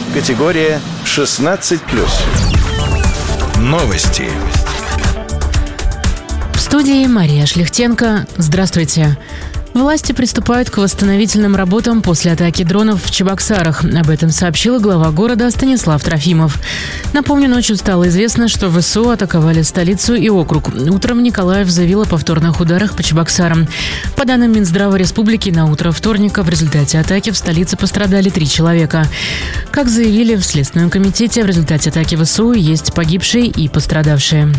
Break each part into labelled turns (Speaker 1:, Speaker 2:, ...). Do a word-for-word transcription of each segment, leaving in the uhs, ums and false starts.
Speaker 1: Категория шестнадцать плюс. Новости.
Speaker 2: В студии Мария Шлихтенко. Здравствуйте. Власти приступают к восстановительным работам после атаки дронов в Чебоксарах. Об этом сообщил глава города Станислав Трофимов. Напомню, ночью стало известно, что ВСУ атаковали столицу и округ. Утром Николаев заявил о повторных ударах по Чебоксарам. По данным Минздрава республики, на утро вторника в результате атаки в столице пострадали три человека. Как заявили в Следственном комитете, в результате атаки ВСУ есть погибшие и пострадавшие.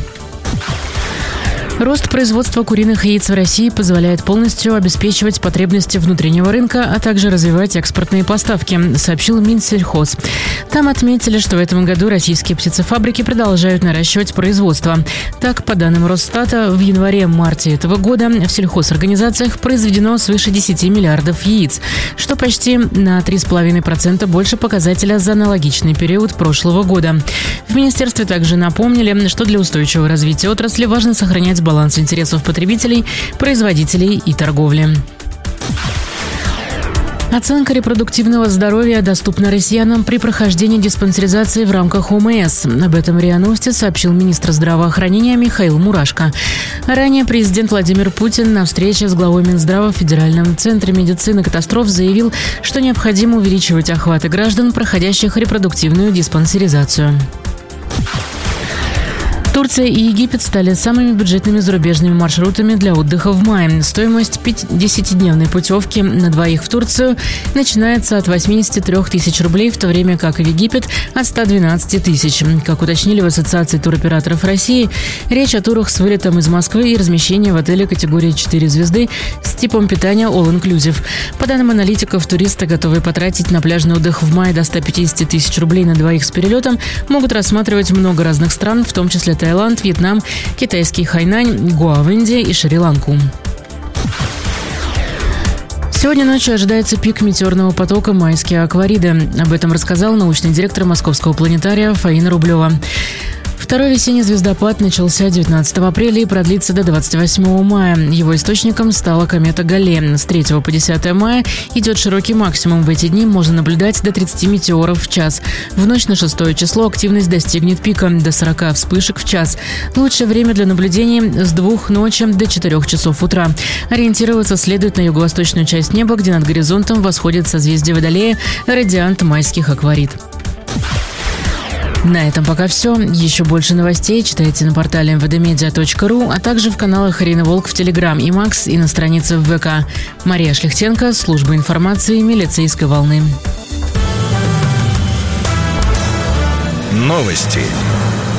Speaker 2: Рост производства куриных яиц в России позволяет полностью обеспечивать потребности внутреннего рынка, а также развивать экспортные поставки, сообщил Минсельхоз. Там отметили, что в этом году российские птицефабрики продолжают наращивать производство. Так, по данным Росстата, в январе-марте этого года в сельхозорганизациях произведено свыше десяти миллиардов яиц, что почти на три целых пять десятых процента больше показателя за аналогичный период прошлого года. В министерстве также напомнили, что для устойчивого развития отрасли важно сохранять баланс интересов потребителей, производителей и торговли. Оценка репродуктивного здоровья доступна россиянам при прохождении диспансеризации в рамках ОМС. Об этом РИА Новости сообщил министр здравоохранения Михаил Мурашко. Ранее президент Владимир Путин на встрече с главой Минздрава в Федеральном центре медицины катастроф заявил, что необходимо увеличивать охваты граждан, проходящих репродуктивную диспансеризацию. Турция и Египет стали самыми бюджетными зарубежными маршрутами для отдыха в мае. Стоимость десятидневной путевки на двоих в Турцию начинается от восьмидесяти трёх тысяч рублей, в то время как и в Египет от ста двенадцати тысяч. Как уточнили в Ассоциации туроператоров России, речь о турах с вылетом из Москвы и размещением в отеле категории четыре звезды с типом питания all-inclusive. По данным аналитиков, туристы, готовые потратить на пляжный отдых в мае до ста пятидесяти тысяч рублей на двоих с перелетом, могут рассматривать много разных стран, в том числе Таиланд, Вьетнам, китайский Хайнань, Гоа в Индии и Шри-Ланку. Сегодня ночью ожидается пик метеорного потока «Майские аквариды». Об этом рассказал научный директор Московского планетария Фаина Рублева. Второй весенний звездопад начался девятнадцатого апреля и продлится до двадцать восьмого мая. Его источником стала комета Галле. С третьего по десятое мая идет широкий максимум. В эти дни можно наблюдать до тридцати метеоров в час. В ночь на шестое число активность достигнет пика до сорока вспышек в час. Лучшее время для наблюдений с двух ночи до четырех часов утра. Ориентироваться следует на юго-восточную часть неба, где над горизонтом восходит созвездие Водолея, радиант майских акварид. На этом пока все. Еще больше новостей читайте на портале эм вэ дэ медиа точка ру, а также в каналах Ирина Волк в Телеграм и Макс, и на странице в вэ ка. Мария Шлихтенко, служба информации милицейской волны.
Speaker 1: Новости